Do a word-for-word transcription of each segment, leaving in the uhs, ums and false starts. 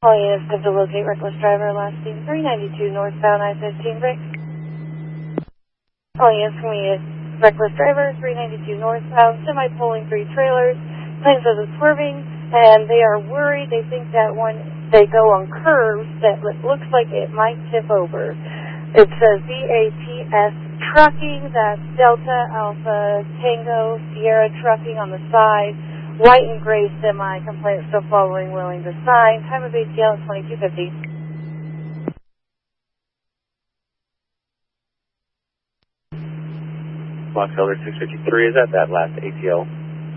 All units have to locate reckless driver, last seen three ninety-two northbound I fifteen break. All units coming reckless driver, three ninety-two northbound, semi-pulling three trailers, claims of the swerving, and they are worried. They think that when they go on curves, that it looks like it might tip over. It says B A T S Trucking, that's Delta Alpha Tango Sierra Trucking on the side, white and gray semi, complaint still following, willing to sign. Time of A T L is twenty-two fifty. Box Elder six fifty-three, is that that last A T L?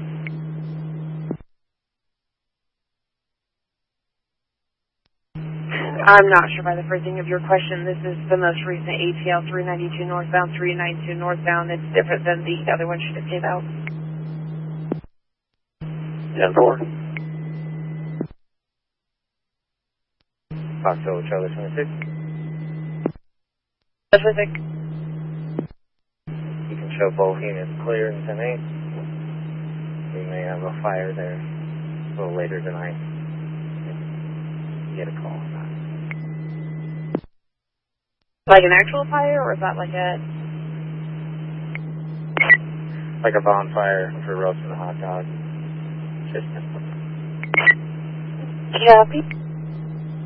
I'm not sure by the phrasing of your question. This is the most recent A T L three ninety-two northbound, three ninety-two northbound. It's different than the other one should have came out. ten four. Box Elder Charlie twenty-six. Pacific. You can show both units clear in ten eight. We may have a fire there a little later tonight. You get a call on that. Like an actual fire, or is that like a... Like a bonfire for roasting a hot dog. Just Copy.